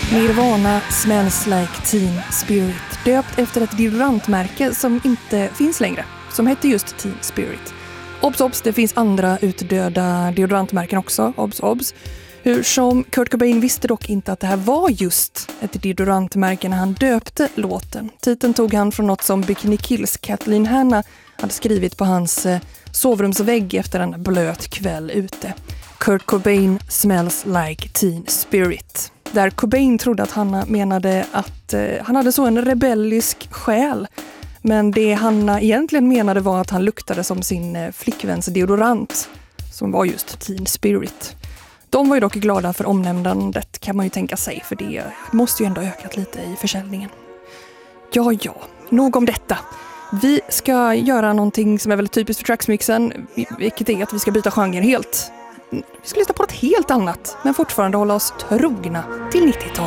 Nirvana Smells Like Teen Spirit, döpt efter ett deodorantmärke som inte finns längre, som heter just Teen Spirit. Obs, det finns andra utdöda deodorantmärken också, obs. Hur som Kurt Cobain visste dock inte att det här var just ett deodorantmärke när han döpte låten. Titeln tog han från något som Bikini Kills Kathleen Hanna hade skrivit på hans sovrumsvägg efter en blöt kväll ute. Kurt Cobain Smells Like Teen Spirit. Där Cobain trodde att Hanna menade att han hade så en rebellisk själ. Men det Hanna egentligen menade var att han luktade som sin flickväns deodorant, som var just Teen Spirit. De var ju dock glada för omnämnandet, kan man ju tänka sig, för det måste ju ändå ökat lite i försäljningen. Ja, nog om detta. Vi ska göra någonting som är väldigt typiskt för Tracksmixen, vilket är att vi ska byta genre helt. Vi ska lyssna på något helt annat, men fortfarande hålla oss trogna till 90-talet.